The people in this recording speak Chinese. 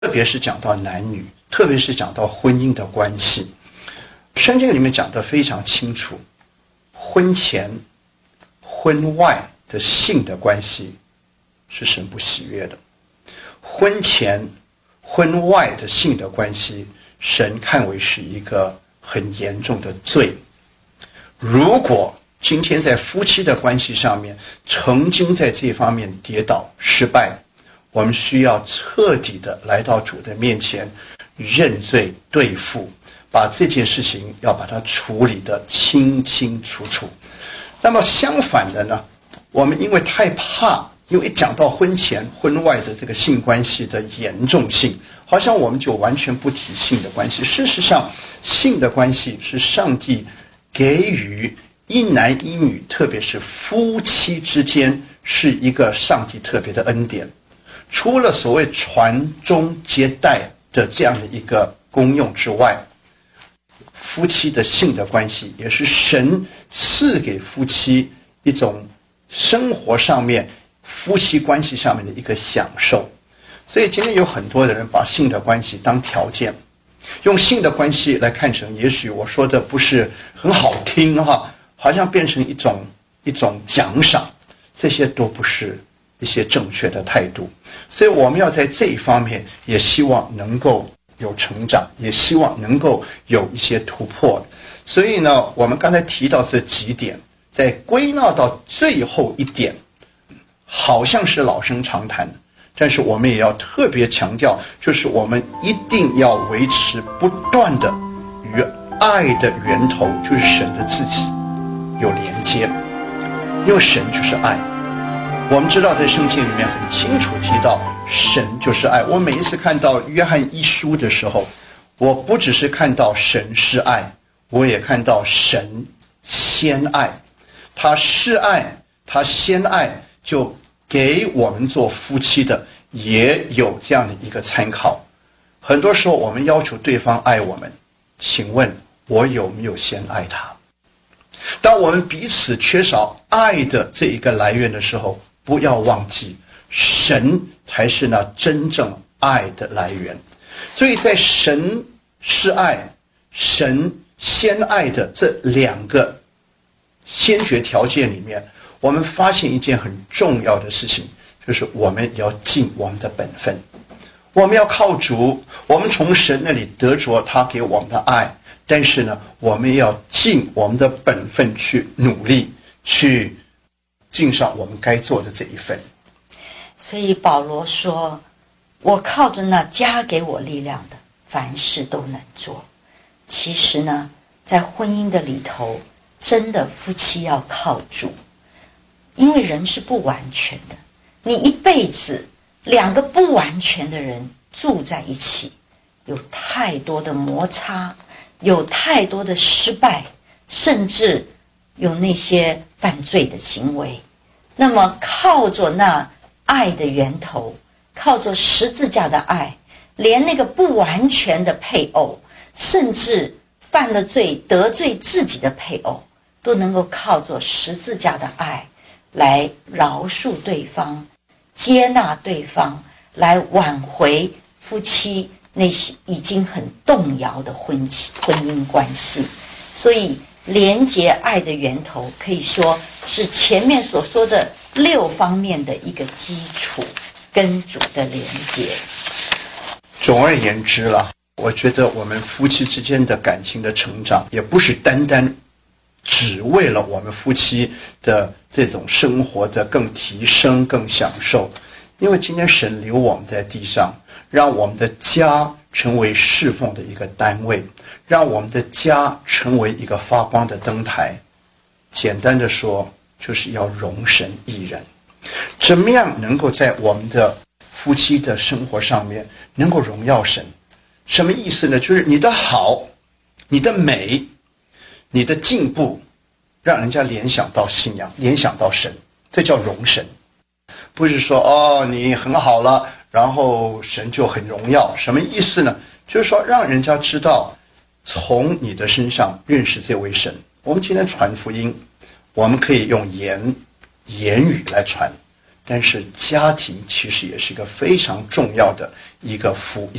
特别是讲到男女，特别是讲到婚姻的关系，圣经里面讲得非常清楚，婚前婚外的性的关系是神不喜悦的，婚前婚外的性的关系神看为是一个很严重的罪。如果今天在夫妻的关系上面曾经在这方面跌倒失败，我们需要彻底的来到主的面前认罪对付，把这件事情要把它处理得清清楚楚。那么相反的呢，我们因为太怕，因为一讲到婚前婚外的这个性关系的严重性，好像我们就完全不提性的关系。事实上，性的关系是上帝给予一男一女，特别是夫妻之间，是一个上帝特别的恩典。除了所谓传宗接代的这样的一个功用之外，夫妻的性的关系也是神赐给夫妻一种生活上面夫妻关系上面的一个享受。所以今天有很多的人把性的关系当条件，用性的关系来看成，也许我说的不是很好听哈，好像变成一种奖赏，这些都不是一些正确的态度。所以我们要在这一方面也希望能够有成长，也希望能够有一些突破。所以呢，我们刚才提到这几点，再归纳到最后一点，好像是老生常谈，但是我们也要特别强调，就是我们一定要维持不断的与爱的源头，就是神的自己有连接，因为神就是爱。我们知道在圣经里面很清楚提到神就是爱。我每一次看到约翰一书的时候，我不只是看到神是爱，我也看到神先爱。他是爱，他先爱，就给我们做夫妻的也有这样的一个参考。很多时候我们要求对方爱我们，请问我有没有先爱他？当我们彼此缺少爱的这一个来源的时候，不要忘记神才是那真正爱的来源。所以在神是爱，神先爱的这两个先决条件里面，我们发现一件很重要的事情，就是我们要尽我们的本分。我们要靠主，我们从神那里得着他给我们的爱，但是呢，我们要尽我们的本分去努力，去尽上我们该做的这一份。 所以保罗说，我靠着那加给我力量的，凡事都能做。其实呢，在婚姻的里头，真的夫妻要靠主，因为人是不完全的，你一辈子两个不完全的人住在一起，有太多的摩擦，有太多的失败，甚至有那些犯罪的行为。那么靠着那爱的源头，靠着十字架的爱，连那个不完全的配偶，甚至犯了罪得罪自己的配偶，都能够靠着十字架的爱来饶恕对方，接纳对方，来挽回夫妻那些已经很动摇的婚姻关系。所以连结爱的源头，可以说是前面所说的6方面的一个基础，跟主的连结。 总而言之了，我觉得我们夫妻之间的感情的成长，也不是单单只为了我们夫妻的这种生活的更提升、更享受。因为今天神留我们在地上，让我们的家成为侍奉的一个单位，让我们的家成为一个发光的灯台。简单的说，就是要容神益人。怎么样能够在我们的夫妻的生活上面能够荣耀神？什么意思呢？就是你的好，你的美，你的进步，让人家联想到信仰，联想到神，这叫荣神。不是说你很好了，然后神就很荣耀。什么意思呢？就是说让人家知道从你的身上认识这位神。我们今天传福音，我们可以用言语来传， 但是家庭其实也是一个非常重要的一个